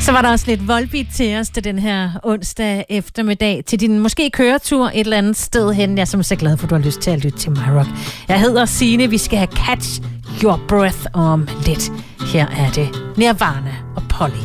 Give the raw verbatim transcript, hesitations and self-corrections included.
Så var der også lidt Volbeat til os til den her onsdag eftermiddag, til din måske køretur et eller andet sted hen. Jeg er som så glad for, at du har lyst til at lytte til My Rock. Jeg hedder Signe, vi skal have Catch Your Breath om lidt. Her er det Nirvana og Polly.